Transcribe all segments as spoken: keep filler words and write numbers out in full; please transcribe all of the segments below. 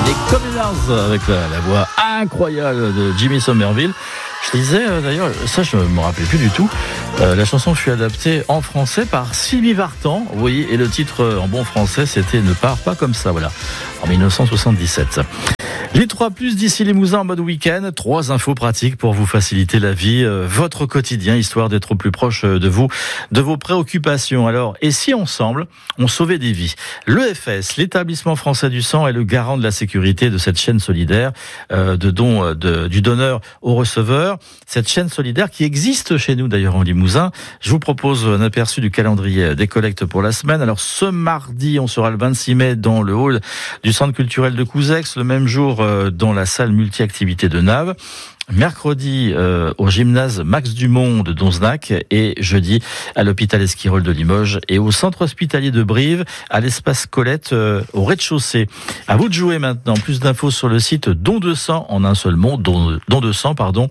Les Communards avec la, la voix incroyable de Jimmy Somerville. Je disais euh, d'ailleurs, ça je ne me rappelais plus du tout, euh, la chanson fut adaptée en français par Sylvie Vartan, vous voyez, et le titre euh, en bon français c'était « Ne pars pas comme ça », voilà, en dix-neuf cent soixante-dix-sept. J trois plus d'ici Limousin en mode week-end. Trois infos pratiques pour vous faciliter la vie, euh, votre quotidien, histoire d'être au plus proche de vous, de vos préoccupations. Alors, et si ensemble, on sauvait des vies? L'E F S, l'établissement français du sang, est le garant de la sécurité de cette chaîne solidaire, euh, de don euh, de, du donneur au receveur. Cette chaîne solidaire qui existe chez nous d'ailleurs en Limousin. Je vous propose un aperçu du calendrier des collectes pour la semaine. Alors, ce mardi, on sera le vingt-six mai dans le hall du centre culturel de Couzex, le même jour dans la salle multi-activité de Naves. Mercredi euh, au gymnase Max Dumont de Donzenac et jeudi à l'hôpital Esquirol de Limoges et au centre hospitalier de Brive à l'espace Colette euh, au rez-de-chaussée. À vous de jouer maintenant. Plus d'infos sur le site don deux cents en un seul mot, don, don deux cents pardon,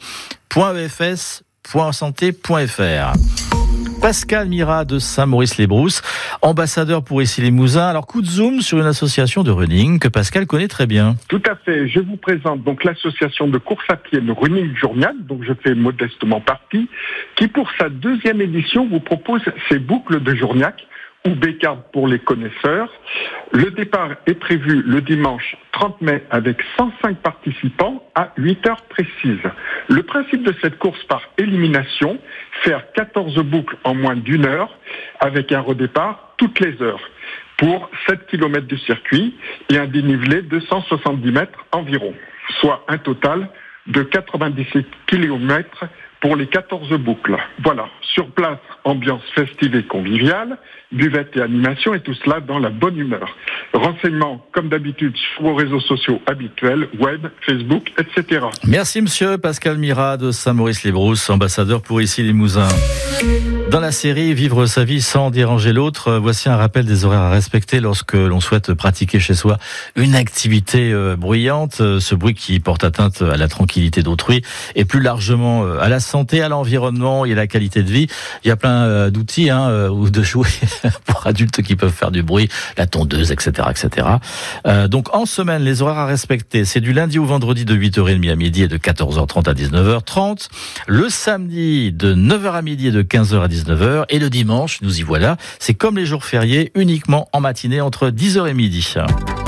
.efs point santé point fr. Pascal Mira de Saint-Maurice-les-Brousses, ambassadeur pour Ici Limousin. Alors, coup de zoom sur une association de running que Pascal connaît très bien. Tout à fait. Je vous présente donc l'association de course à pied, le Running Journial, dont je fais modestement partie, qui pour sa deuxième édition vous propose ces boucles de Journiac, ou bécarde pour les connaisseurs. Le départ est prévu le dimanche trente mai avec cent cinq participants à huit heures précises. Le principe de cette course par élimination, faire quatorze boucles en moins d'une heure avec un redépart toutes les heures pour sept kilomètres de circuit et un dénivelé de cent soixante-dix mètres environ, soit un total de quatre-vingt-dix-sept kilomètres pour les quatorze boucles. Voilà, sur place, ambiance festive et conviviale, buvette et animation, et tout cela dans la bonne humeur. Renseignements, comme d'habitude, sur vos réseaux sociaux habituels, web, Facebook, et cetera. Merci monsieur Pascal Mira de Saint-Maurice-les-Brousses, ambassadeur pour Ici Limousin. Dans la série Vivre sa vie sans déranger l'autre, voici un rappel des horaires à respecter lorsque l'on souhaite pratiquer chez soi une activité bruyante, ce bruit qui porte atteinte à la tranquillité d'autrui et plus largement à la santé, à l'environnement et à la qualité de vie. Il y a plein d'outils hein, ou de jouets pour adultes qui peuvent faire du bruit, la tondeuse, et cetera, et cetera. Euh, donc en semaine, les horaires à respecter, c'est du lundi au vendredi de huit heures trente à midi et de quatorze heures trente à dix-neuf heures trente. Le samedi de neuf heures à midi et de quinze heures à dix-neuf heures. Et le dimanche, nous y voilà, c'est comme les jours fériés, uniquement en matinée entre dix heures et midi.